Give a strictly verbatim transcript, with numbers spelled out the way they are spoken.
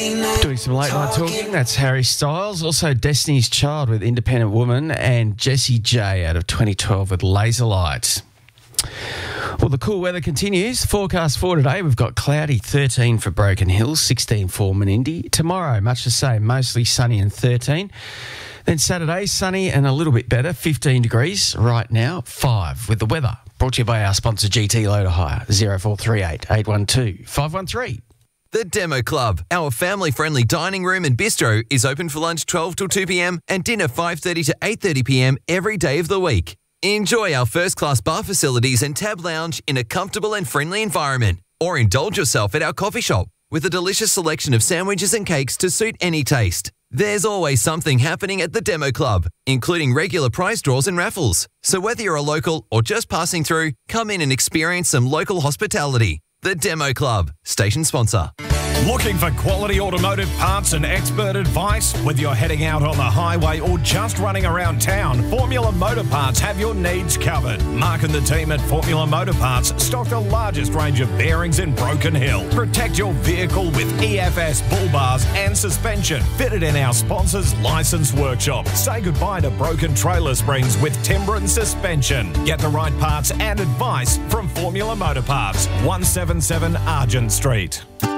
Doing some late night talking, that's Harry Styles. Also Destiny's Child with Independent Woman and Jessie J out of twenty twelve with Laser Light. Well, the cool weather continues. Forecast for today, we've got cloudy, thirteen for Broken Hill, sixteen for Menindee. Tomorrow, much the same, mostly sunny and thirteen. Then Saturday, sunny and a little bit better, fifteen degrees. Right now, five with the weather. Brought to you by our sponsor G T Loader Hire, zero four three eight, eight one two, five one three. The Demo Club, our family-friendly dining room and bistro, is open for lunch twelve till two p m and dinner five thirty to eight thirty p m every day of the week. Enjoy our first-class bar facilities and tab lounge in a comfortable and friendly environment. Or indulge yourself at our coffee shop with a delicious selection of sandwiches and cakes to suit any taste. There's always something happening at the Demo Club, including regular prize draws and raffles. So whether you're a local or just passing through, come in and experience some local hospitality. The Demo Club, station sponsor. Looking for quality automotive parts and expert advice? Whether you're heading out on the highway or just running around town, Formula Motor Parts have your needs covered. Mark and the team at Formula Motor Parts stock the largest range of bearings in Broken Hill. Protect your vehicle with E F S bull bars and suspension fitted in our sponsor's licensed workshop. Say goodbye to broken trailer springs with Timbren suspension. Get the right parts and advice from Formula Motor Parts, one seventy-seven Argent Street.